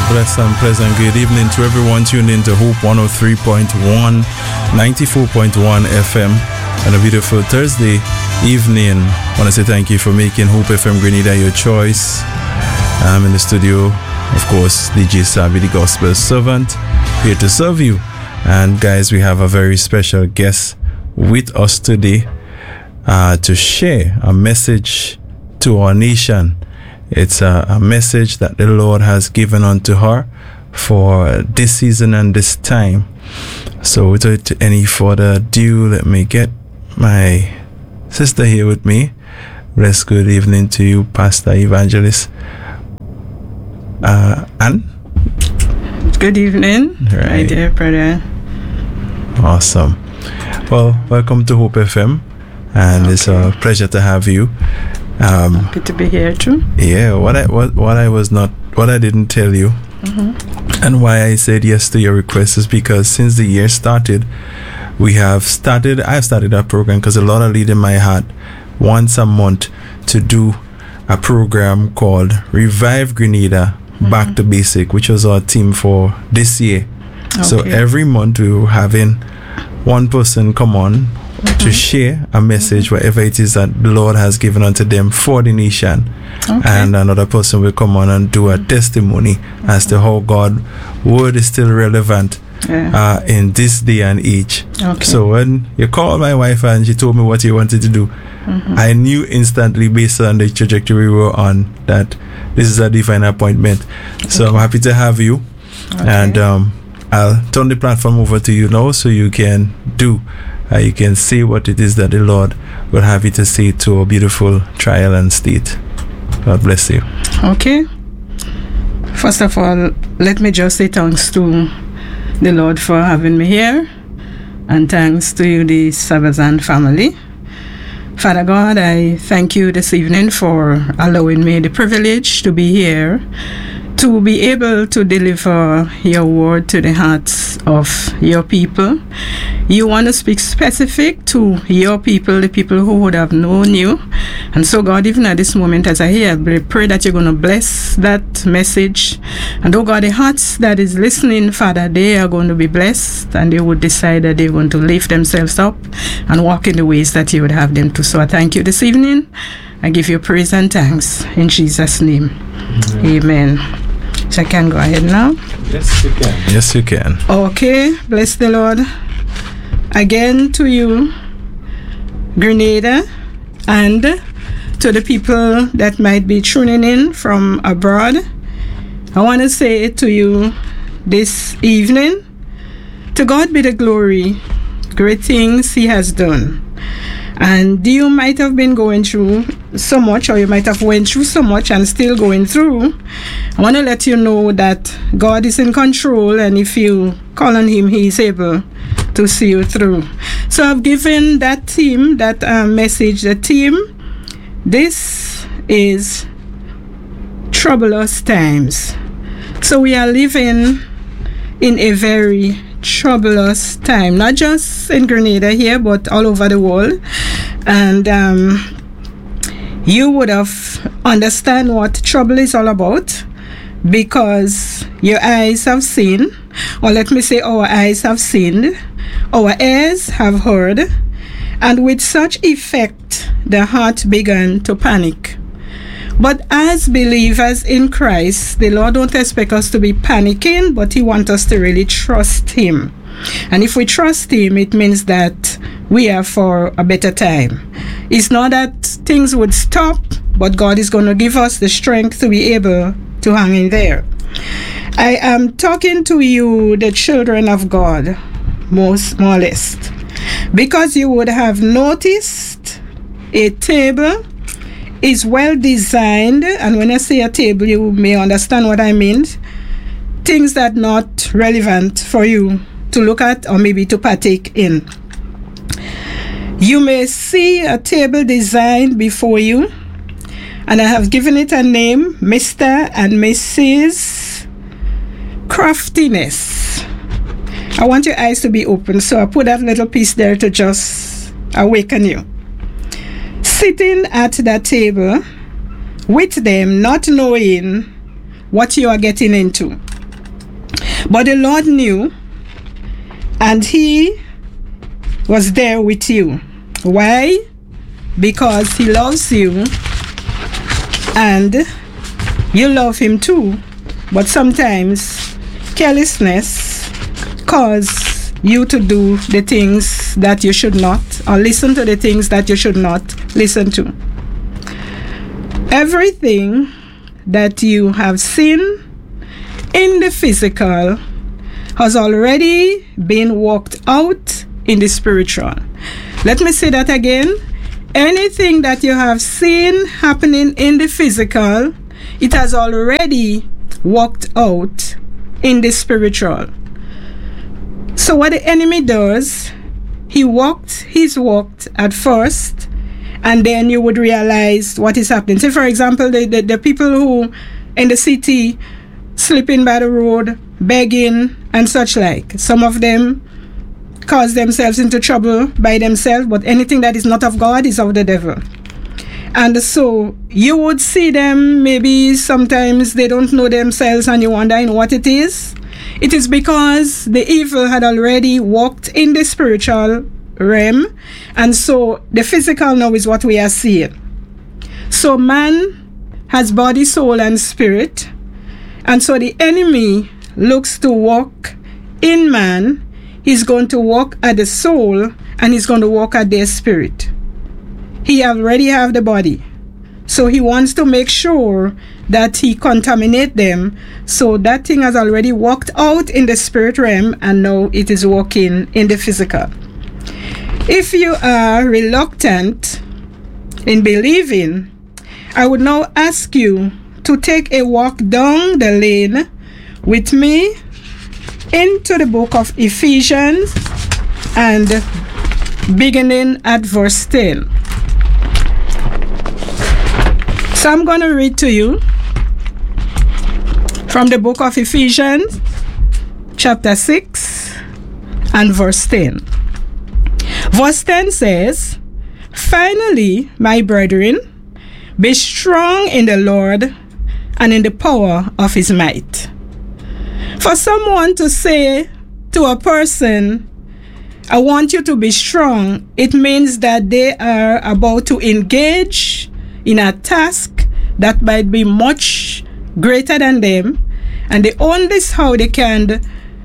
blessed and pleasant good evening to everyone tuned in to Hope 103.1, 94.1 FM on a beautiful Thursday evening. I want to say thank you for making Hope FM Grenada your choice. I'm in the studio, of course, DJ Sabi, the Gospel Servant, here to serve you. And guys, we have a very special guest with us today to share a message to our nation. It's a message that the Lord has given unto her for this season and this time. So without any further ado, let me get my sister here with me. Bless good evening to you, Pastor Evangelist Ann. Good evening, my dear brother. Awesome. Well, welcome to Hope FM, and it's a pleasure to have you. Happy to be here too. Yeah, what I didn't tell you, and why I said yes to your request is because since the year started, I've started a program because the Lord had laid in my heart once a month to do a program called Revive Grenada Back to Basic, which was our theme for this year. Okay. So every month we were having one person come on to share a message, whatever it is that the Lord has given unto them for the nation. Okay. And another person will come on and do a testimony as to how God's word is still relevant in this day and age. Okay. So when you called my wife and she told me what you wanted to do, I knew instantly, based on the trajectory we were on, that this is a divine appointment. So I'm happy to have you. And I'll turn the platform over to you now so you can you can say what it is that the Lord will have you to say to our beautiful trial and state. God bless you. Okay. First of all, let me just say thanks to the Lord for having me here, and thanks to you, the Savazan family. Father God, I thank you this evening for allowing me the privilege to be here, to be able to deliver your word to the hearts of your people. You want to speak specific to your people, the people who would have known you. And so, God, even at this moment as I hear, I pray that you're going to bless that message. And oh God, the hearts that is listening, Father, they are going to be blessed, and they would decide that they're going to lift themselves up and walk in the ways that you would have them to. So I thank you this evening. I give you praise and thanks in Jesus' name. Amen. So I can go ahead now? Yes, you can. Yes, you can. Okay. Bless the Lord. Again to you, Grenada, and to the people that might be tuning in from abroad, I want to say to you this evening, to God be the glory, great things he has done. And you might have been going through so much, or you might have went through so much and still going through. I want to let you know that God is in control, and if you call on him, he is able to see you through. So I've given that theme, that message, the theme. This is troublous times. So we are living in a very troublous time, not just in Grenada here, but all over the world. And you would have understand what trouble is all about, because your eyes have seen, or let me say our eyes have seen, our ears have heard, and with such effect the heart began to panic. But as believers in Christ, the Lord don't expect us to be panicking, but he wants us to really trust him. And if we trust him, it means that we are for a better time. It's not that things would stop, but God is going to give us the strength to be able to hang in there. I am talking to you, the children of God, more or less, because you would have noticed a table is well designed, and when I say a table, you may understand what I mean. Things that are not relevant for you to look at or maybe to partake in. You may see a table designed before you, and I have given it a name, Mr. and Mrs. Craftiness. I want your eyes to be open, so I put that little piece there to just awaken you. Sitting at that table with them, not knowing what you are getting into. But the Lord knew, and He was there with you. Why? Because He loves you, and you love Him too. But sometimes carelessness causes you to do the things that you should not, or listen to the things that you should not listen to. Everything that you have seen in the physical has already been worked out in the spiritual. Let me say that again. Anything that you have seen happening in the physical, it has already worked out in the spiritual. So what the enemy does, he's walked at first, and then you would realize what is happening. Say, for example, the people who in the city sleeping by the road, begging and such like. Some of them cause themselves into trouble by themselves, but anything that is not of God is of the devil. And so you would see them, maybe sometimes they don't know themselves, and you wonder what it is. It is because the evil had already walked in the spiritual realm, and so the physical now is what we are seeing. So man has body, soul, and spirit, and so the enemy looks to walk in man. He's going to walk at the soul, and he's going to walk at their spirit. He already have the body, so he wants to make sure that he contaminate them. So that thing has already walked out in the spirit realm, and now it is walking in the physical. If you are reluctant in believing, I would now ask you to take a walk down the lane with me into the book of Ephesians, and beginning at verse 10. So I'm going to read to you from the book of Ephesians, chapter 6 and verse 10. Verse 10 says, "Finally, my brethren, be strong in the Lord and in the power of His might." For someone to say to a person, "I want you to be strong," it means that they are about to engage in a task that might be much greater than them, and the only how they can,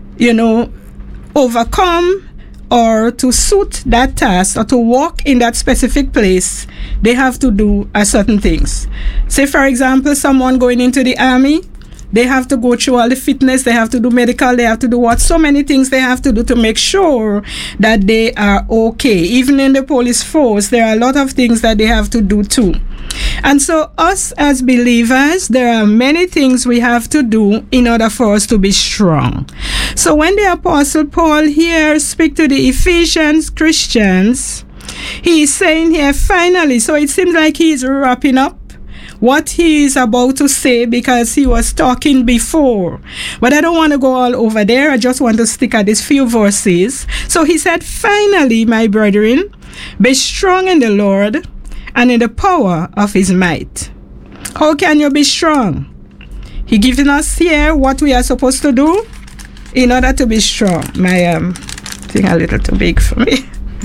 overcome or to suit that task or to walk in that specific place, they have to do a certain things. Say, for example, someone going into the army, they have to go through all the fitness, they have to do medical, they have to do so many things they have to do to make sure that they are okay. Even in the police force, there are a lot of things that they have to do too. And so us as believers, there are many things we have to do in order for us to be strong. So when the Apostle Paul here speaks to the Ephesians Christians, he is saying here, finally, so it seems like he is wrapping up what he is about to say, because he was talking before. But I don't want to go all over there. I just want to stick at these few verses. So he said, "Finally, my brethren, be strong in the Lord and in the power of His might." How can you be strong? He giving us here what we are supposed to do in order to be strong. My thing a little too big for me.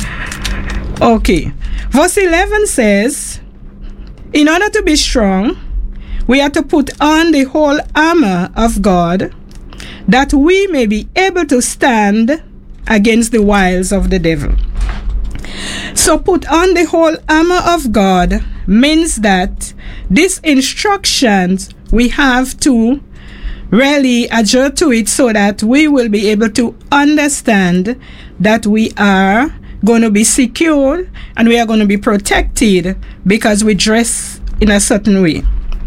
Okay. Verse 11 says, in order to be strong, we have to put on the whole armor of God, that we may be able to stand against the wiles of the devil. So put on the whole armor of God means that these instructions we have to really adhere to it, so that we will be able to understand that we are going to be secure and we are going to be protected because we dress in a certain way.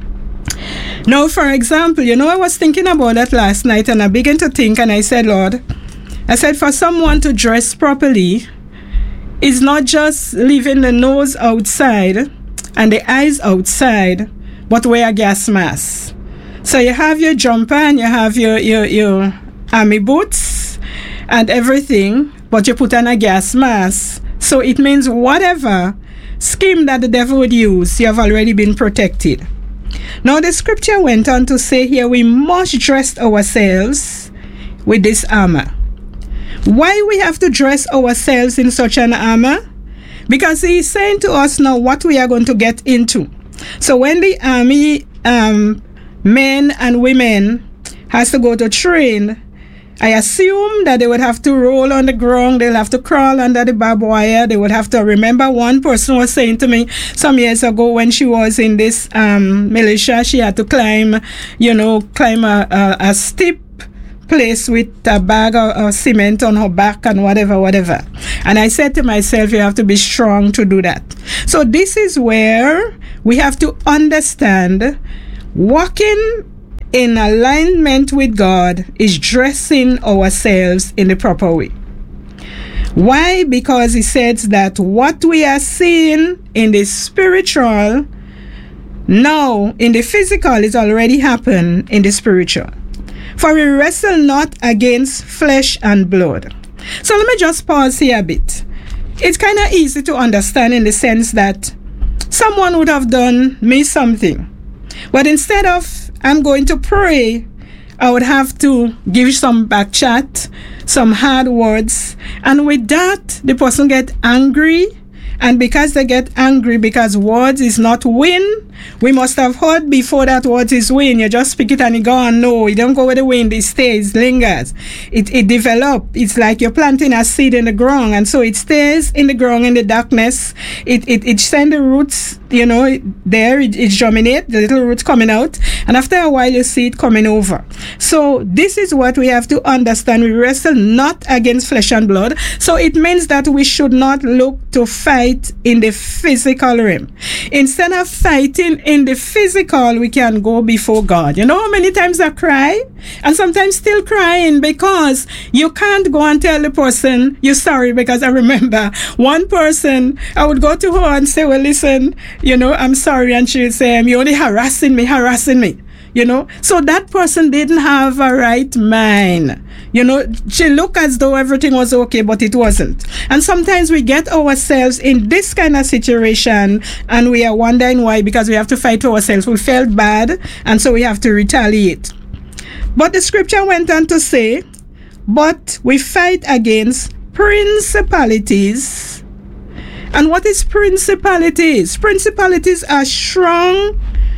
Now, for example, I was thinking about that last night, and I began to think, and I said, Lord, for someone to dress properly is not just leaving the nose outside and the eyes outside, but wear a gas mask. So you have your jumper and you have your army boots and everything, but you put on a gas mask. So it means whatever scheme that the devil would use, you have already been protected. Now the scripture went on to say here, we must dress ourselves with this armor. Why we have to dress ourselves in such an armor? Because he's saying to us now what we are going to get into. So when the army men and women has to go to train, I assume that they would have to roll on the ground, they'll have to crawl under the barbed wire, they would have to remember. One person was saying to me some years ago when she was in this militia, she had to climb a steep place with a bag of cement on her back and whatever. And I said to myself, you have to be strong to do that. So this is where we have to understand walking in alignment with God is dressing ourselves in the proper way. Why? Because he says that what we are seeing in the spiritual, now in the physical, is already happened in the spiritual. For we wrestle not against flesh and blood. So let me just pause here a bit. It's kind of easy to understand in the sense that someone would have done me something, but instead of I'm going to pray, I would have to give some back chat, some hard words, and with that, the person get angry. And because they get angry, because words is not win, we must have heard before that words is win. You just speak it and you go on. No, it don't go with the wind. It stays, lingers. It develops. It's like you're planting a seed in the ground, and so it stays in the ground in the darkness. It sends the roots, there. It germinates, the little roots coming out, and after a while you see it coming over. So this is what we have to understand. We wrestle not against flesh and blood. So it means that we should not look to fight in the physical realm. Instead of fighting in the physical, we can go before God. You know how many times I cry? And sometimes still crying because you can't go and tell the person you're sorry. Because I remember one person, I would go to her and say, well, listen, I'm sorry. And she would say, you're only harassing me. So that person didn't have a right mind. She looked as though everything was okay, but it wasn't. And sometimes we get ourselves in this kind of situation and we are wondering why, because we have to fight for ourselves. We felt bad, and so we have to retaliate. But the scripture went on to say, but we fight against principalities. And what is principalities? Principalities are strong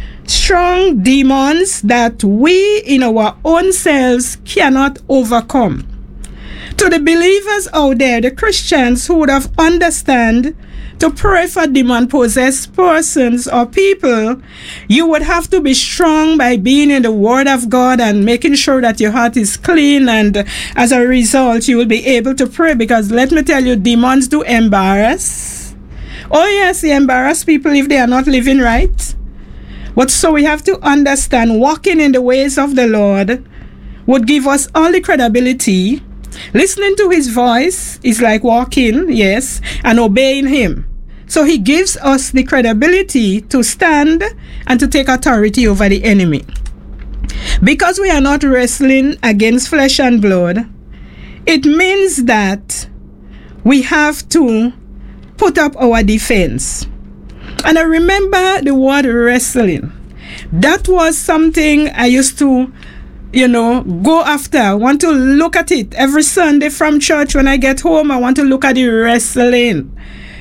demons that we in our own selves cannot overcome. To the believers out there, the Christians who would have understand to pray for demon-possessed persons or people, you would have to be strong by being in the Word of God and making sure that your heart is clean, and as a result, you will be able to pray, because let me tell you, demons do embarrass. Oh yes, they embarrass people if they are not living right. But so we have to understand walking in the ways of the Lord would give us all the credibility. Listening to his voice is like walking, yes, and obeying him. So he gives us the credibility to stand and to take authority over the enemy. Because we are not wrestling against flesh and blood, it means that we have to put up our defense. And I remember the word wrestling. That was something I used to, go after. I want to look at it every Sunday from church. When I get home, I want to look at the wrestling,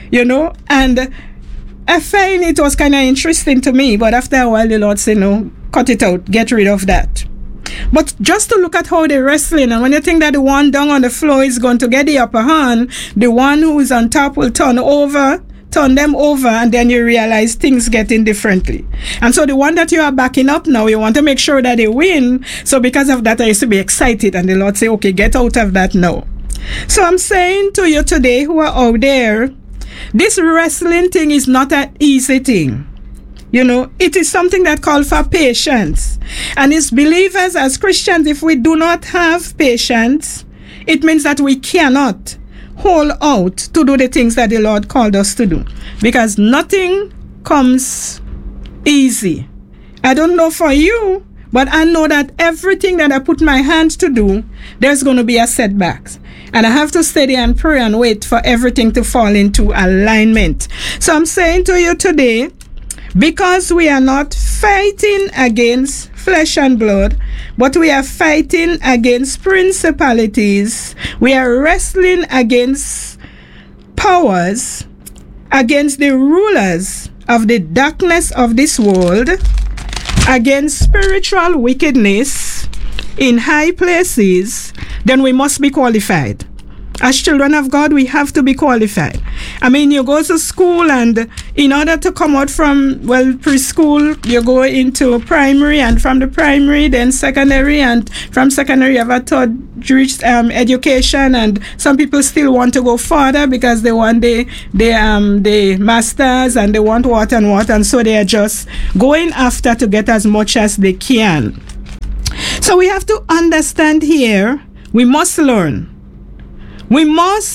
and I find it was kind of interesting to me. But after a while, the Lord said, no, cut it out, get rid of that. But just to look at how they're wrestling, and when you think that the one down on the floor is going to get the upper hand, the one who is on top will turn them over, and then you realize things getting differently. And so the one that you are backing up now, you want to make sure that they win. So because of that, I used to be excited, and the Lord say, okay, get out of that now. So I'm saying to you today who are out there, this wrestling thing is not an easy thing. It is something that calls for patience. And as believers, as Christians, if we do not have patience, it means that we cannot hold out to do the things that the Lord called us to do, because nothing comes easy. I don't know for you, but I know that everything that I put my hands to do, there's going to be a setback, and I have to steady and pray and wait for everything to fall into alignment. So I'm saying to you today, because we are not fighting against flesh and blood, but we are fighting against principalities. We are wrestling against powers, against the rulers of the darkness of this world, against spiritual wickedness in high places, then we must be qualified. As children of God, we have to be qualified. I mean, you go to school, and in order to come out from, preschool, you go into primary, and from the primary, then secondary, and from secondary, you have a third education, and some people still want to go further because they want the masters, and they want what, and so they are just going after to get as much as they can. So we have to understand here, we must learn. We must